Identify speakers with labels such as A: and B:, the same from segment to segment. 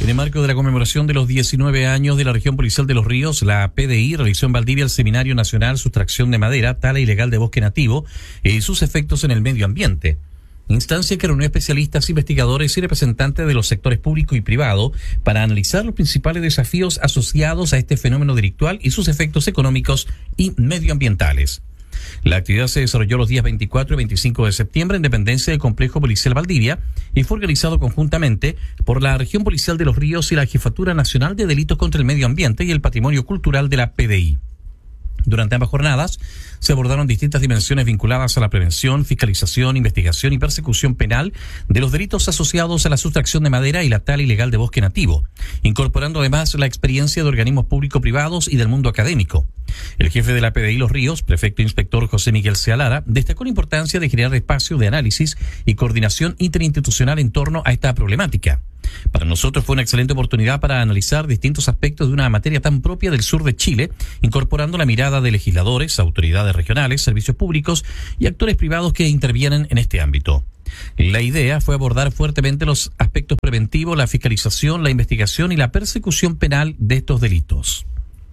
A: En el marco de la conmemoración de los 19 años de la Región Policial de los Ríos, la PDI realizó en Valdivia el Seminario Nacional Sustracción de Madera, Tala Ilegal de Bosque Nativo y sus efectos en el medio ambiente. Instancia que reunió especialistas, investigadores y representantes de los sectores público y privado para analizar los principales desafíos asociados a este fenómeno delictual y sus efectos económicos y medioambientales. La actividad se desarrolló los días 24 y 25 de septiembre en dependencia del Complejo Policial Valdivia y fue organizado conjuntamente por la Región Policial de los Ríos y la Jefatura Nacional de Delitos contra el Medio Ambiente y el Patrimonio Cultural de la PDI. Durante ambas jornadas se abordaron distintas dimensiones vinculadas a la prevención, fiscalización, investigación y persecución penal de los delitos asociados a la sustracción de madera y la tala ilegal de bosque nativo, incorporando además la experiencia de organismos público-privados y del mundo académico. El jefe de la PDI Los Ríos, prefecto inspector José Miguel Cealara, destacó la importancia de generar espacios de análisis y coordinación interinstitucional en torno a esta problemática. Para nosotros fue una excelente oportunidad para analizar distintos aspectos de una materia tan propia del sur de Chile, incorporando la mirada de legisladores, autoridades regionales, servicios públicos y actores privados que intervienen en este ámbito. La idea fue abordar fuertemente los aspectos preventivos, la fiscalización, la investigación y la persecución penal de estos delitos.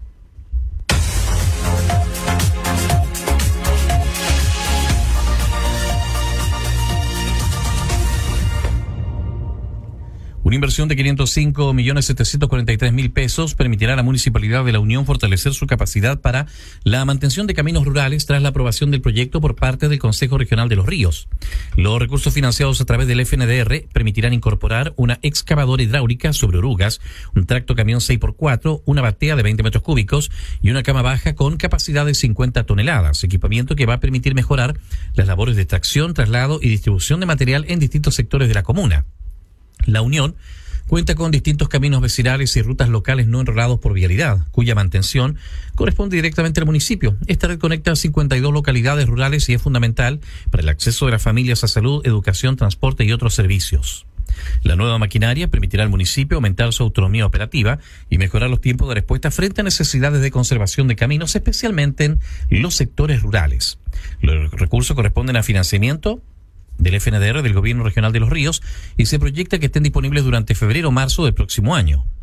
A: Una inversión de 505.743.000 pesos permitirá a la Municipalidad de La Unión fortalecer su capacidad para la mantención de caminos rurales tras la aprobación del proyecto por parte del Consejo Regional de los Ríos. Los recursos financiados a través del FNDR permitirán incorporar una excavadora hidráulica sobre orugas, un tracto camión 6x4, una batea de 20 metros cúbicos y una cama baja con capacidad de 50 toneladas, equipamiento que va a permitir mejorar las labores de extracción, traslado y distribución de material en distintos sectores de la comuna. La Unión cuenta con distintos caminos vecinales y rutas locales no enrolados por vialidad, cuya mantención corresponde directamente al municipio. Esta red conecta 52 localidades rurales y es fundamental para el acceso de las familias a salud, educación, transporte y otros servicios. La nueva maquinaria permitirá al municipio aumentar su autonomía operativa y mejorar los tiempos de respuesta frente a necesidades de conservación de caminos, especialmente en los sectores rurales. Los recursos corresponden a financiamiento del FNDR del Gobierno Regional de los Ríos y se proyecta que estén disponibles durante febrero o marzo del próximo año.